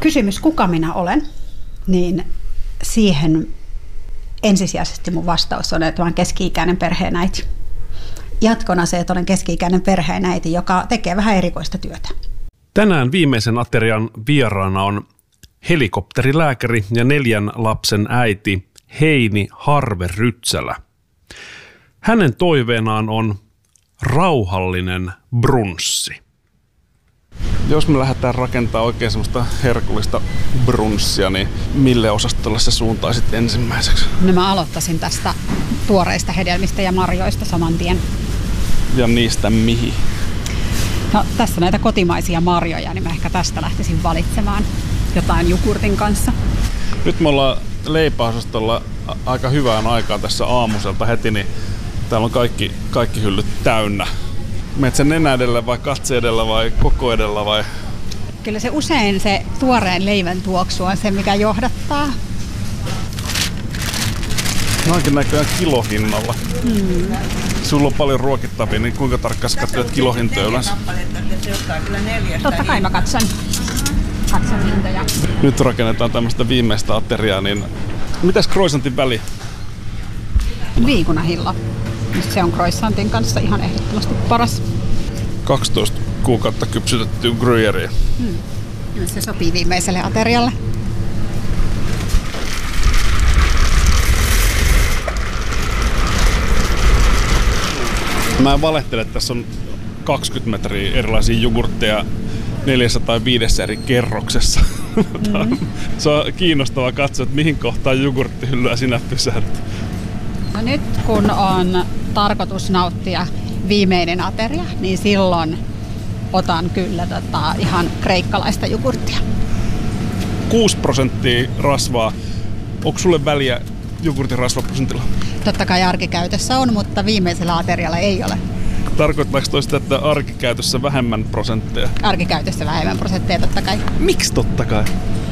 Kysymys, kuka minä olen, niin siihen ensisijaisesti mun vastaus on, että olen keski-ikäinen perheenäiti. Jatkona se, että olen keski-ikäinen perheenäiti, joka tekee vähän erikoista työtä. Tänään viimeisen aterian vieraana on helikopterilääkäri ja 4 lapsen äiti Heini Harve-Rytsälä. Hänen toiveenaan on rauhallinen brunssi. Jos me lähdetään rakentamaan oikein semmoista herkullista brunssia, niin mille osastolle sä suuntaisit ensimmäiseksi? No mä aloittaisin tästä tuoreista hedelmistä ja marjoista saman tien. Ja niistä mihin? No tässä näitä kotimaisia marjoja, niin mä ehkä tästä lähtisin valitsemaan jotain jogurtin kanssa. Nyt me ollaan leipäosastolla aika hyvään aikaan tässä aamuselta heti, niin täällä on kaikki hyllyt täynnä. Menet sen nenä edellä vai katse edellä vai koko edellä vai? Kyllä se usein se tuoreen leivän tuoksu on se, mikä johdattaa. Noinkin näköjään kilohinnalla. Sulla on paljon ruokittavia, niin kuinka tarkkaan sä katselet kilohintoja yleensä? Totta kai mä katson hintoja. Nyt rakennetaan tämmöistä viimeistä ateriaa, niin mitäs croissantin väli? Viikunahilla. Se on croissantin kanssa ihan ehdottomasti paras. 12 kuukautta kypsytettyä gruyeriä. Se sopii viimeiselle aterialle. Mä en valehtele, että tässä on 20 metriä erilaisia jogurtteja 405 eri kerroksessa. Se on kiinnostavaa katsoa, että mihin kohtaan jogurttihyllyä sinä pysähdyt. No nyt kun on tarkoitus nauttia viimeinen ateria, niin silloin otan kyllä ihan kreikkalaista jogurttia. 6% rasvaa. Onko sulle väliä jogurtin rasvaprosentilla? Totta kai arkikäytössä on, mutta viimeisellä aterialla ei ole. Tarkoittaako toi sitä, että arkikäytössä vähemmän prosentteja? Arkikäytössä vähemmän prosentteja, totta kai. Miksi totta kai?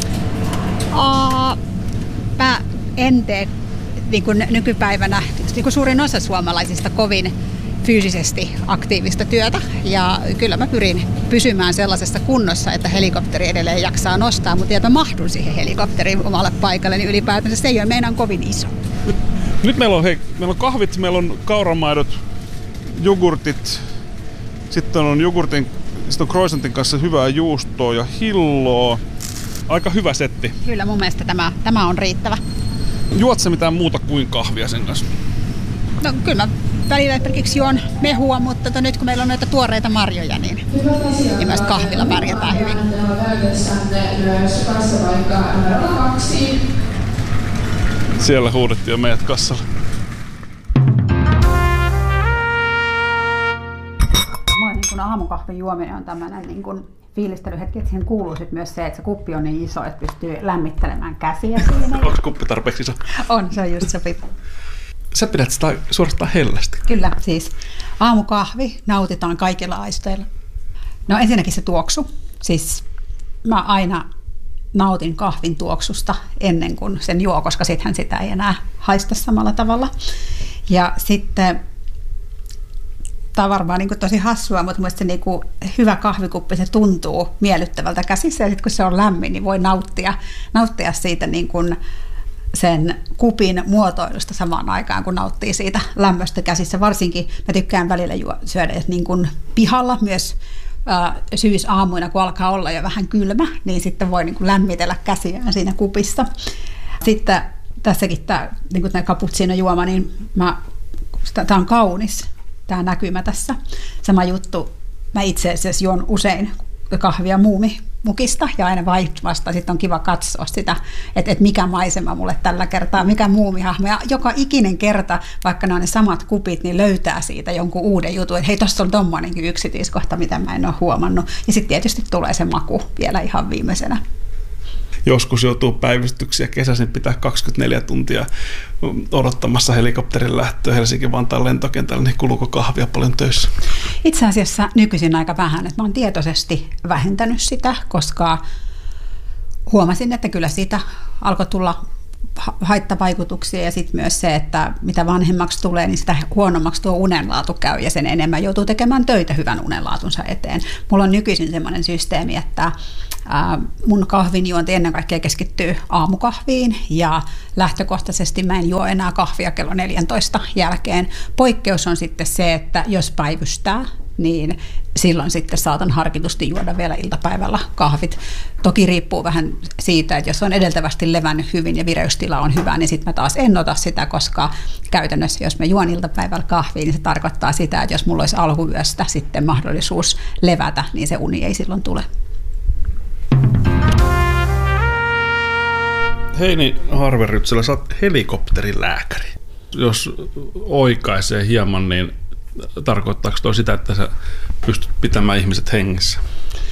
Mä en tee niin kuin nykypäivänä niin kuin suurin osa suomalaisista kovin fyysisesti aktiivista työtä. Ja kyllä mä pyrin pysymään sellaisessa kunnossa, että helikopteri edelleen jaksaa nostaa, mutta että mä mahdun siihen helikopteriin omalle paikalle, niin ylipäätänsä se ei ole meinaan kovin iso. Nyt meillä on kahvit, meillä on kauramaidot, jogurtit, sitten on croissantin kanssa hyvää juustoa ja hilloa. Aika hyvä setti. Kyllä mun mielestä tämä on riittävä. Juot sä mitään muuta kuin kahvia sen kanssa? No kyllä mä välillä esimerkiksi juon mehua, mutta nyt kun meillä on noita tuoreita marjoja, niin myös kahvilla pärjätään hyvin. Siellä huudettiin jo meidät kassalle. Kun aamukahvin juominen on tämmöinen niin kuin fiilistelyhetki, että siihen kuuluu sit myös se, että se kuppi on niin iso, että pystyy lämmittelemään käsiä siinä. Onko kuppi tarpeeksi iso? On, se on just sopiva. Sä pidät sitä suorastaan hellästi. Kyllä, siis aamukahvi nautitaan kaikilla aisteilla. No ensinnäkin se tuoksu. Siis mä aina nautin kahvin tuoksusta ennen kuin sen juo, koska sittenhän sitä ei enää haista samalla tavalla. Ja sitten tämä on varmaan niin kuin tosi hassua, mutta mielestäni se niin kuin hyvä kahvikuppi, se tuntuu miellyttävältä käsissä. Ja sitten kun se on lämmin, niin voi nauttia siitä niin kuin sen kupin muotoilusta samaan aikaan, kun nauttii siitä lämmöstä käsissä. Varsinkin mä tykkään välillä syödä niin kuin pihalla myös syysaamuina, kun alkaa olla jo vähän kylmä, niin sitten voi niin kuin lämmitellä käsiään siinä kupissa. Sitten tässäkin tämä niin cappuccino-juoma, niin tämä on kaunis. Tämä näkymä tässä. Sama juttu. Mä itse asiassa juon usein kahvia muumimukista ja aina vasta sitten on kiva katsoa sitä, että mikä maisema mulle tällä kertaa, mikä muumihahmo. Ja joka ikinen kerta, vaikka ne on ne samat kupit, niin löytää siitä jonkun uuden jutun, että hei, tuossa on tommonenkin yksityiskohta, mitä mä en ole huomannut. Ja sitten tietysti tulee se maku vielä ihan viimeisenä. Joskus joutuu päivystyksiä kesäisin pitää 24 tuntia odottamassa helikopterin lähtöä Helsinki-Vantaan lentokentällä, niin kuluuko kahvia paljon töissä? Itse asiassa nykyisin aika vähän, että mä oon tietoisesti vähentänyt sitä, koska huomasin, että kyllä siitä alkoi tulla haittavaikutuksia ja sitten myös se, että mitä vanhemmaksi tulee, niin sitä huonommaksi tuo unenlaatu käy ja sen enemmän joutuu tekemään töitä hyvän unenlaatunsa eteen. Mulla on nykyisin semmoinen systeemi, että mun kahvinjuonti ennen kaikkea keskittyy aamukahviin ja lähtökohtaisesti mä en juo enää kahvia kello 14 jälkeen. Poikkeus on sitten se, että jos päivystää, niin silloin sitten saatan harkitusti juoda vielä iltapäivällä kahvit. Toki riippuu vähän siitä, että jos on edeltävästi levännyt hyvin ja vireystila on hyvä, niin sitten mä taas en ota sitä, koska käytännössä jos mä juon iltapäivällä kahvia, niin se tarkoittaa sitä, että jos mulla olisi alkuyöstä sitten mahdollisuus levätä, niin se uni ei silloin tule. Heini Harverytselä, sä oot helikopterilääkäri. Jos oikaisee hieman, niin tarkoittaako tuo sitä, että sä pystyt pitämään ihmiset hengissä?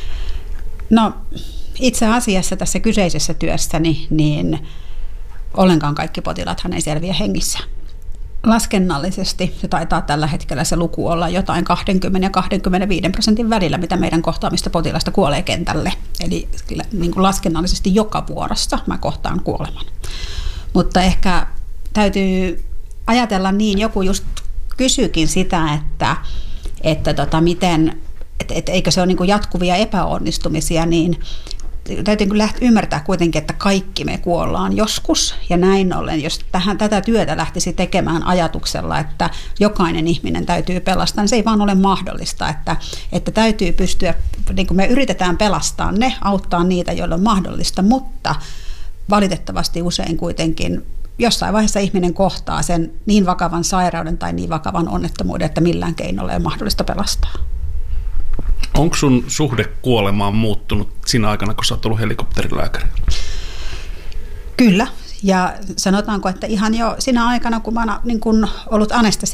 No itse asiassa tässä kyseisessä työssäni niin ollenkaan kaikki potilaathan ei selviä hengissä. Laskennallisesti se taitaa tällä hetkellä se luku olla jotain 20 ja 25% välillä, mitä meidän kohtaamista potilasta kuolee kentälle. Eli niin kuin laskennallisesti joka vuorossa mä kohtaan kuoleman. Mutta ehkä täytyy ajatella niin, joku just kysyykin sitä, että eikö se ole niin kuin jatkuvia epäonnistumisia, niin täytyy kyllä ymmärtää kuitenkin, että kaikki me kuollaan joskus, ja näin ollen, jos tätä työtä lähtisi tekemään ajatuksella, että jokainen ihminen täytyy pelastaa, niin se ei vaan ole mahdollista, että täytyy pystyä, niin kuin me yritetään pelastaa ne, auttaa niitä, joilla on mahdollista, mutta valitettavasti usein kuitenkin jossain vaiheessa ihminen kohtaa sen niin vakavan sairauden tai niin vakavan onnettomuuden, että millään keinolla ei ole mahdollista pelastaa. Onko sun suhde kuolemaan muuttunut siinä aikana, kun sä oot ollut helikopterilääkäri? Kyllä, ja sanotaanko, että ihan jo siinä aikana, kun mä oon niin kun ollut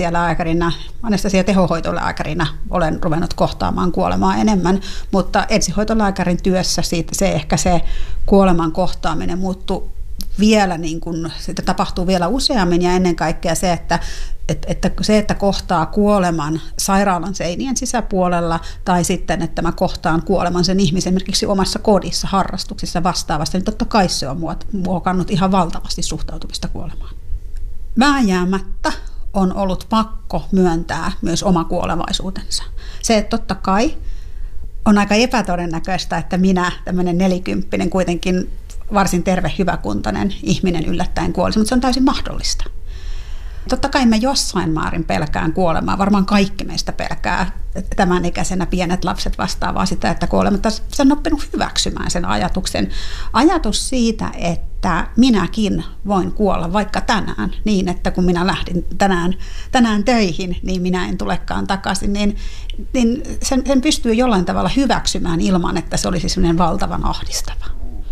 anestesia-tehohoitolääkärinä, olen ruvennut kohtaamaan kuolemaa enemmän, mutta ensihoitolääkärin työssä se kuoleman kohtaaminen muuttui vielä, niin kun, sitä tapahtuu vielä useammin, ja ennen kaikkea se, että kohtaa kuoleman sairaalan seinien sisäpuolella, tai sitten, että mä kohtaan kuoleman sen ihmisen esimerkiksi omassa kodissa, harrastuksissa vastaavasti, niin totta kai se on muokannut ihan valtavasti suhtautumista kuolemaan. Vääjäämättä on ollut pakko myöntää myös oma kuolevaisuutensa. Se, että totta kai on aika epätodennäköistä, että minä, tämmöinen 40, kuitenkin varsin terve, hyväkuntainen ihminen yllättäen kuolisi, mutta se on täysin mahdollista. Totta kai mä jossain määrin pelkään kuolemaa, varmaan kaikki meistä pelkää tämän ikäisenä pienet lapset vastaavaa sitä, että kuolema, mutta se on oppinut hyväksymään sen ajatuksen. Ajatus siitä, että minäkin voin kuolla vaikka tänään, niin että kun minä lähdin tänään töihin, niin minä en tulekaan takaisin, niin sen pystyy jollain tavalla hyväksymään ilman, että se olisi sellainen valtavan ahdistava.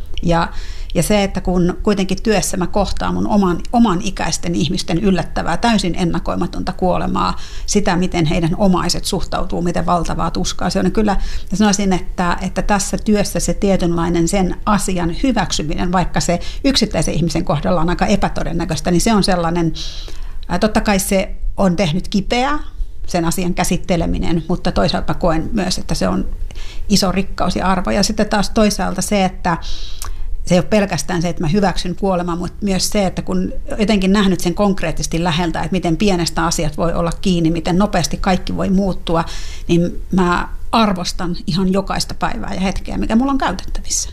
Ja se, että kun kuitenkin työssä mä kohtaan mun oman ikäisten ihmisten yllättävää, täysin ennakoimatonta kuolemaa, sitä, miten heidän omaiset suhtautuu, miten valtavaa tuskaa se on. Kyllä sanoisin, että tässä työssä se tietynlainen sen asian hyväksyminen, vaikka se yksittäisen ihmisen kohdalla on aika epätodennäköistä, niin se on sellainen, totta kai se on tehnyt kipeää, sen asian käsitteleminen, mutta toisaalta koen myös, että se on iso rikkaus ja arvo. Ja sitten taas toisaalta se, että se ei ole pelkästään se, että mä hyväksyn kuoleman, mutta myös se, että kun jotenkin nähnyt sen konkreettisesti läheltä, että miten pienestä asiat voi olla kiinni, miten nopeasti kaikki voi muuttua, niin mä arvostan ihan jokaista päivää ja hetkeä, mikä mulla on käytettävissä.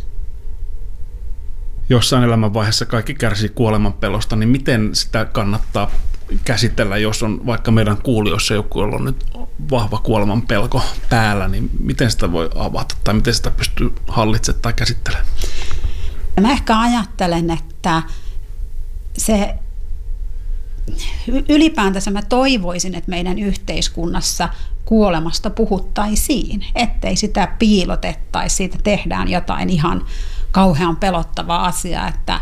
Jossain elämänvaiheessa kaikki kärsii kuoleman pelosta, niin miten sitä kannattaa käsitellä, jos on vaikka meidän kuulijoissa joku, jolla on nyt vahva kuoleman pelko päällä, niin miten sitä voi avata tai miten sitä pystyy hallitsemaan tai käsittelemään? Mä ehkä ajattelen, että se ylipäätänsä mä toivoisin, että meidän yhteiskunnassa kuolemasta puhuttaisiin, ettei sitä piilotettaisi, siitä tehdään jotain ihan kauhean pelottavaa asiaa, että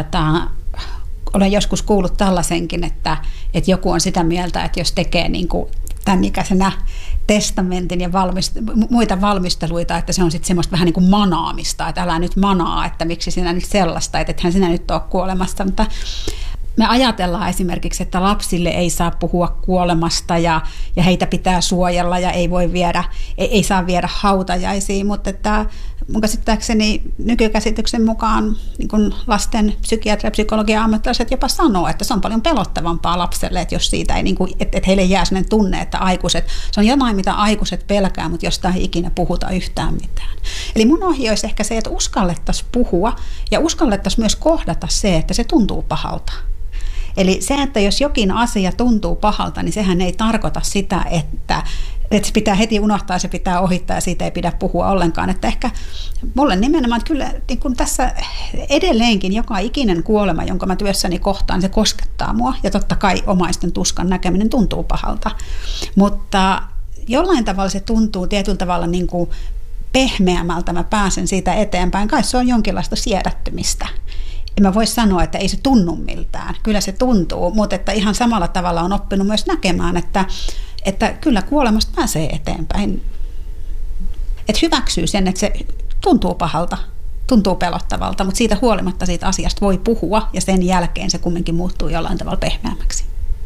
olen joskus kuullut tällaisenkin, että joku on sitä mieltä, että jos tekee niin kuin tämän ikäisenä testamentin ja muita valmisteluita, että se on sitten semmoista vähän niin kuin manaamista, että älä nyt manaa, että miksi sinä nyt sellaista, että ethän sinä nyt ole kuolemassa, mutta me ajatellaan esimerkiksi, että lapsille ei saa puhua kuolemasta ja heitä pitää suojella ja ei saa viedä hautajaisiin, mutta että mun käsittääkseni nykykäsityksen mukaan niin kun lasten psykiatria ja psykologia ammattilaiset jopa sanoo, että se on paljon pelottavampaa lapselle, että jos siitä ei, niin kun, että heille jää sellainen tunne, että se on jotain, mitä aikuiset pelkää, mutta jostain ei ikinä puhuta yhtään mitään. Eli mun ohje olisi ehkä se, että uskallettaisiin puhua ja uskallettaisiin myös kohdata se, että se tuntuu pahalta. Eli se, että jos jokin asia tuntuu pahalta, niin sehän ei tarkoita sitä, että se pitää heti unohtaa, se pitää ohittaa ja siitä ei pidä puhua ollenkaan. Että ehkä mulle nimenomaan kyllä niin kun tässä edelleenkin joka ikinen kuolema, jonka mä työssäni kohtaan, se koskettaa mua. Ja totta kai omaisten tuskan näkeminen tuntuu pahalta. Mutta jollain tavalla se tuntuu tietyllä tavalla niin kuin pehmeämmältä, mä pääsen siitä eteenpäin. Kai se on jonkinlaista siedättymistä. En mä voi sanoa, että ei se tunnu miltään. Kyllä se tuntuu, mutta että ihan samalla tavalla on oppinut myös näkemään, että kyllä kuolemasta pääsee eteenpäin. Että hyväksyy sen, että se tuntuu pahalta, tuntuu pelottavalta, mutta siitä huolimatta siitä asiasta voi puhua ja sen jälkeen se kumminkin muuttuu jollain tavalla pehmeämmäksi.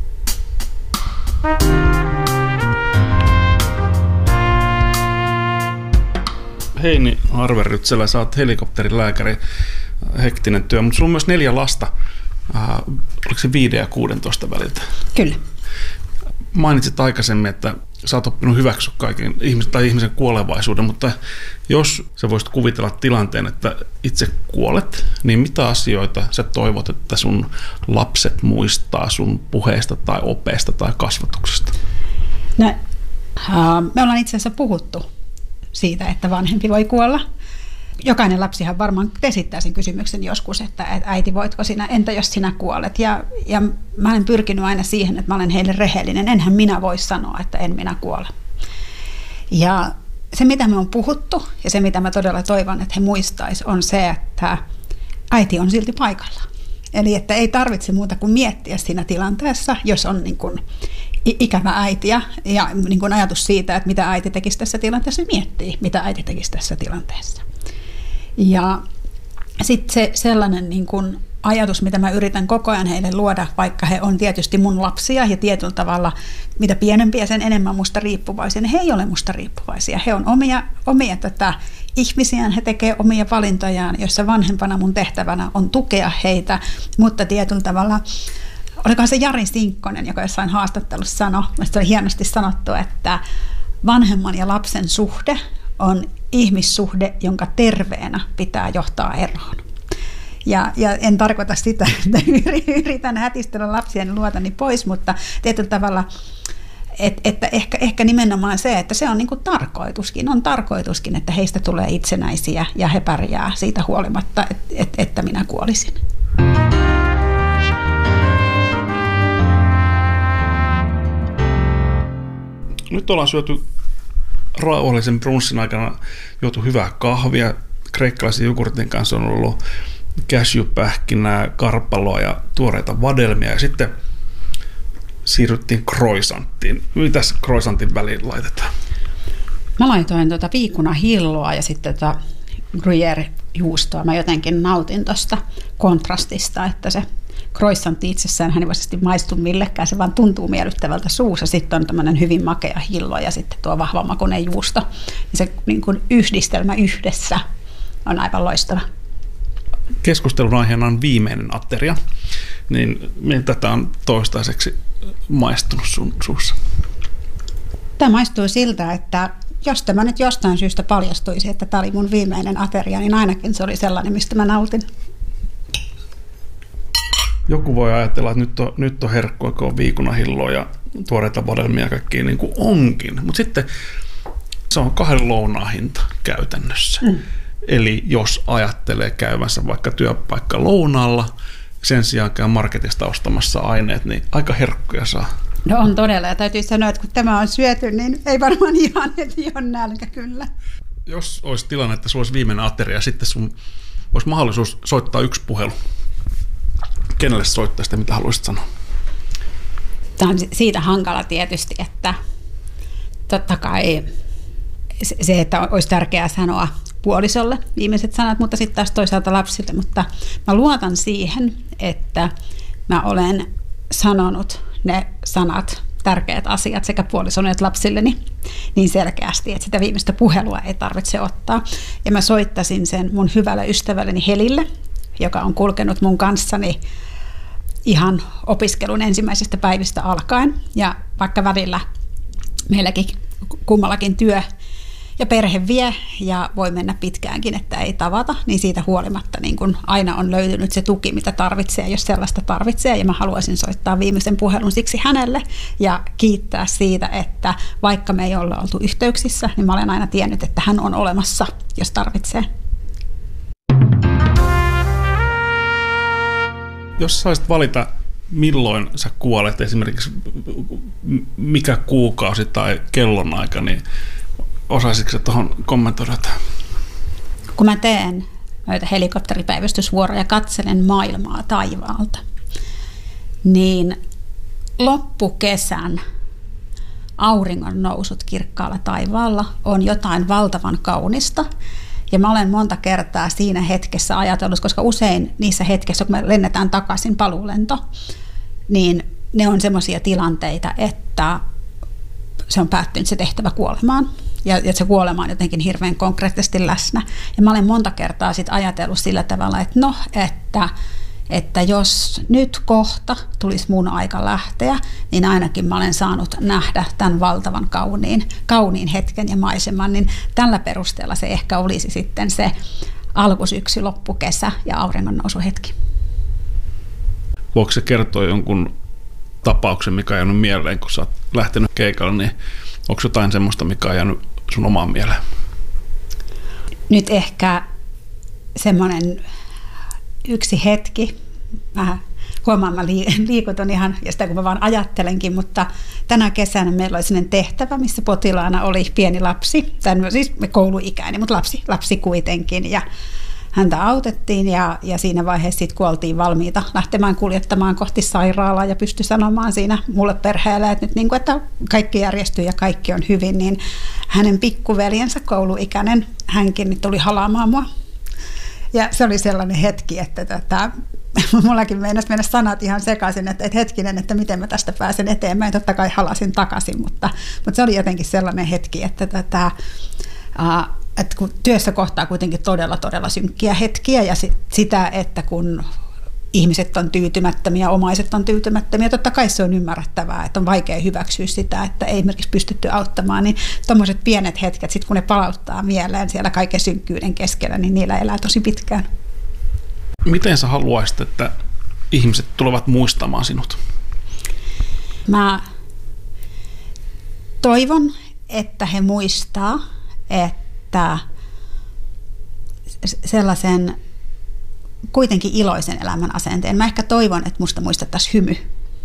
Heini Harverytselä, sä oot helikopterilääkäri, hektinen työ, mutta sulla on myös 4 lasta, oliko se 5 ja 16 väliltä? Kyllä. Mainitsit aikaisemmin, että sä oot oppinut hyväksyä kaiken ihmisen kuolevaisuuden, mutta jos sä voisit kuvitella tilanteen, että itse kuolet, niin mitä asioita sä toivot, että sun lapset muistaa sun puheesta tai opeesta tai kasvatuksesta? No, me ollaan itse asiassa puhuttu siitä, että vanhempi voi kuolla. Jokainen lapsihan varmaan esittää sen kysymyksen joskus, että äiti, voitko sinä, entä jos sinä kuolet? Ja mä olen pyrkinyt aina siihen, että mä olen heille rehellinen. Enhän minä voi sanoa, että en minä kuole. Ja se, mitä me on puhuttu ja se, mitä mä todella toivon, että he muistaisi, on se, että äiti on silti paikalla. Eli että ei tarvitse muuta kuin miettiä siinä tilanteessa, jos on niin kuin ikävä äitiä ja niin kuin ajatus siitä, että mitä äiti tekisi tässä tilanteessa, miettii, mitä äiti tekisi tässä tilanteessa. Ja sitten se sellainen niin kuin ajatus, mitä mä yritän koko ajan heille luoda, vaikka he on tietysti mun lapsia ja tietyllä tavalla, mitä pienempiä, sen enemmän musta riippuvaisia, niin he ei ole musta riippuvaisia. He on omia ihmisiään, he tekevät omia valintojaan, joissa vanhempana mun tehtävänä on tukea heitä, mutta tietyllä tavalla, olikohan se Jari Sinkkonen, joka jossain haastattelussa sanoi, se oli hienosti sanottu, että vanhemman ja lapsen suhde on ihmissuhde, jonka terveenä pitää johtaa eroon. Ja en tarkoita sitä, että yritän hätistellä lapsiani luotani pois, mutta tietyllä tavalla, että ehkä nimenomaan se, että se on niin kuin tarkoituskin. On tarkoituskin, että heistä tulee itsenäisiä ja he pärjää siitä huolimatta, että minä kuolisin. Nyt ollaan syöty rauhallisen brunssin aikana, juotu hyvää kahvia. Kreikkalaisen jogurtin kanssa on ollut cashewpähkinää, karpaloa ja tuoreita vadelmia. Ja sitten siirryttiin croissanttiin. Mitäs croissantin väliin laitetaan? Mä laitoin viikunahilloa ja sitten gruyère-juustoa. Mä jotenkin nautin tuosta kontrastista, että se croissantti itsessään hän ei varsinaisesti maistu millekään, se vaan tuntuu miellyttävältä suussa. Sitten on tämmöinen hyvin makea hillo ja sitten tuo vahvamakuinen juusto. Ja se niin kuin yhdistelmä yhdessä on aivan loistava. Keskustelun aiheena on viimeinen ateria. Niin miltä tämä on toistaiseksi maistunut sun suussa? Tämä maistuu siltä, että jos tämä nyt jostain syystä paljastuisi, että tämä oli mun viimeinen ateria, niin ainakin se oli sellainen, mistä mä nautin. Joku voi ajatella, että nyt on herkkua, kun on viikunahilloa ja tuoreita vadelmia ja kaikkia niin kuin onkin. Mutta sitten se on 2 lounaan hinta käytännössä. Eli jos ajattelee käyvänsä vaikka työpaikka lounaalla, sen sijaan käy marketista ostamassa aineet, niin aika herkkuja saa. No on todella, ja täytyy sanoa, että kun tämä on syöty, niin ei varmaan ihan heti ole nälkä kyllä. Jos olisi tilanne, että sulla olisi viimeinen ateria, sitten sun olisi mahdollisuus soittaa 1 puhelu. Kenelle soittaa sitä, mitä haluaisit sanoa? Tämä on siitä hankala tietysti, että totta kai se, että olisi tärkeää sanoa puolisolle viimeiset sanat, mutta sitten taas toisaalta lapsille. Mutta mä luotan siihen, että mä olen sanonut ne sanat tärkeät asiat sekä puolisolle että lapsilleni niin selkeästi, että sitä viimeistä puhelua ei tarvitse ottaa. Ja mä soittasin sen mun hyvälle ystävälleni Helille, joka on kulkenut mun kanssani ihan opiskelun ensimmäisistä päivistä alkaen. Ja vaikka välillä meilläkin kummallakin työ ja perhe vie ja voi mennä pitkäänkin, että ei tavata, niin siitä huolimatta niin kun aina on löytynyt se tuki, mitä tarvitsee, jos sellaista tarvitsee. Ja mä haluaisin soittaa viimeisen puhelun siksi hänelle ja kiittää siitä, että vaikka me ei olla oltu yhteyksissä, niin mä olen aina tiennyt, että hän on olemassa, jos tarvitsee. Jos saisit valita, milloin sä kuolet, esimerkiksi mikä kuukausi tai kellonaika, niin osaisitko sä tuohon kommentoida? Kun mä teen noita helikopteripäivystysvuoroja ja katselen maailmaa taivaalta, niin loppukesän auringon nousut kirkkaalla taivaalla on jotain valtavan kaunista. Ja mä olen monta kertaa siinä hetkessä ajatellut, koska usein niissä hetkissä, kun me lennetään takaisin paluulento, niin ne on semmoisia tilanteita, että se on päättynyt se tehtävä kuolemaan. Ja se kuolema on jotenkin hirveän konkreettisesti läsnä. Ja mä olen monta kertaa sit ajatellut sillä tavalla, että jos nyt kohta tulisi mun aika lähteä, niin ainakin mä olen saanut nähdä tämän valtavan kauniin hetken ja maiseman, niin tällä perusteella se ehkä olisi sitten se alkusyksy, loppukesä ja auringonnousuhetki. Voiko se kertoa jonkun tapauksen, mikä on jäänyt mieleen, kun sä oot lähtenyt keikalle, niin onko jotain semmoista, mikä on jäänyt sun omaan mieleen? Nyt ehkä semmoinen yksi hetki. Mä huomaan, mä liikutun ihan, ja sitä kun mä vaan ajattelenkin, mutta tänä kesänä meillä oli sellainen tehtävä, missä potilaana oli pieni lapsi, siis kouluikäinen, mutta lapsi kuitenkin, ja häntä autettiin, ja siinä vaiheessa sitten kun oltiin valmiita lähtemään kuljettamaan kohti sairaalaa, ja pystyi sanomaan siinä mulle perheelle, että nyt niin kuin, että kaikki järjestyy ja kaikki on hyvin, niin hänen pikkuveljensä kouluikäinen, hänkin tuli halaamaan mua. Ja se oli sellainen hetki, että mullakin meinasi mennä sanat ihan sekaisin, että hetkinen, että miten mä tästä pääsen eteenpäin. Totta kai halasin takaisin, mutta se oli jotenkin sellainen hetki, että kun työssä kohtaa kuitenkin todella synkkiä hetkiä ja sitä, että kun ihmiset on tyytymättömiä, omaiset on tyytymättömiä, totta kai se on ymmärrettävää, että on vaikea hyväksyä sitä, että ei esimerkiksi pystytty auttamaan, niin tuommoiset pienet hetket, sit kun ne palauttaa mieleen siellä kaiken synkkyyden keskellä, niin niillä elää tosi pitkään. Miten sä haluaisit, että ihmiset tulevat muistamaan sinut? Mä toivon, että he muistaa, että sellaisen kuitenkin iloisen elämän asenteen. Mä ehkä toivon, että musta muistettaisiin hymy.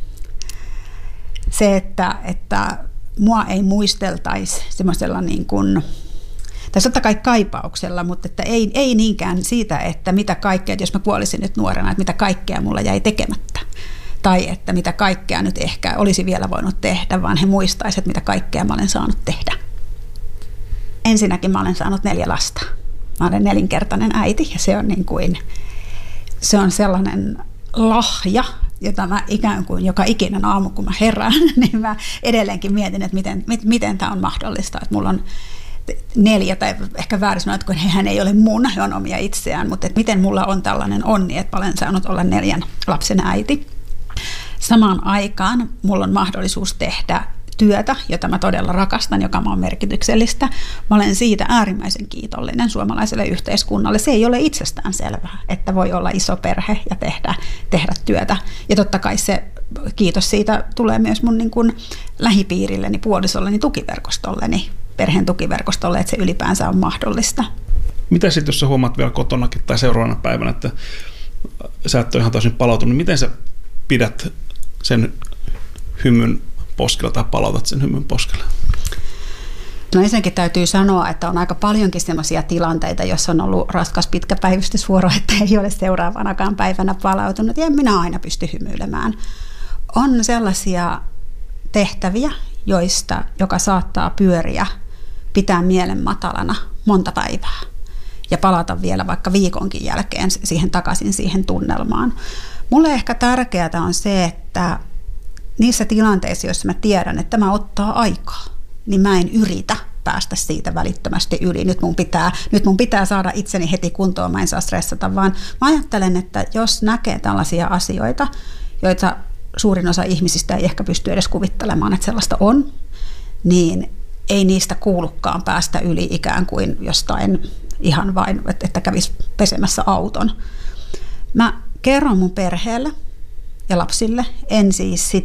Se, että mua ei muisteltaisi semmoisella niin kuin, tai totta kai kaipauksella, mutta että ei niinkään siitä, että mitä kaikkea, että jos mä kuolisin nyt nuorena, että mitä kaikkea mulla jäi tekemättä. Tai että mitä kaikkea nyt ehkä olisi vielä voinut tehdä, vaan he muistaisivat, mitä kaikkea mä olen saanut tehdä. Ensinnäkin mä olen saanut 4 lasta. Mä olen 4-kertainen äiti ja se on sellainen lahja, jota mä ikään kuin joka ikinen aamu, kun mä herään, niin mä edelleenkin mietin, että miten tämä on mahdollista, että mulla on 4, tai ehkä väärin sanoa, että hän ei ole mun, he on omia itseään, mutta että miten mulla on tällainen onni, että mä olen saanut olla 4 lapsen äiti. Samaan aikaan mulla on mahdollisuus tehdä työtä, jota mä todella rakastan, joka on merkityksellistä. Mä olen siitä äärimmäisen kiitollinen suomalaiselle yhteiskunnalle. Se ei ole itsestään selvää, että voi olla iso perhe ja tehdä työtä. Ja totta kai se kiitos siitä tulee myös mun niin kuin lähipiirilleni, puolisolleni, tukiverkostolleni, perheen tukiverkostolle, että se ylipäänsä on mahdollista. Mitä sitten, jos sä huomaat vielä kotonakin tai seuraavana päivänä, että sä et ole ihan täysin palautunut, niin miten sä pidät sen hymyn poskella tai palautat sen hymyn poskella? No ensinnäkin täytyy sanoa, että on aika paljonkin sellaisia tilanteita, jossa on ollut raskas pitkä päivystysvuoro, että ei ole seuraavanakaan päivänä palautunut, ja en minä aina pysty hymyilemään. On sellaisia tehtäviä, joka saattaa pyöriä, pitää mielen matalana monta päivää ja palata vielä vaikka viikonkin jälkeen takaisin siihen tunnelmaan. Mulle ehkä tärkeää on se, että niissä tilanteissa, joissa mä tiedän, että tämä ottaa aikaa, niin mä en yritä päästä siitä välittömästi yli. Nyt mun pitää saada itseni heti kuntoon, mä en saa stressata, vaan mä ajattelen, että jos näkee tällaisia asioita, joita suurin osa ihmisistä ei ehkä pysty edes kuvittelemaan, että sellaista on, niin ei niistä kuulukaan päästä yli ikään kuin jostain ihan vain, että kävisi pesemässä auton. Mä kerron mun perheelle ja lapsille, en siis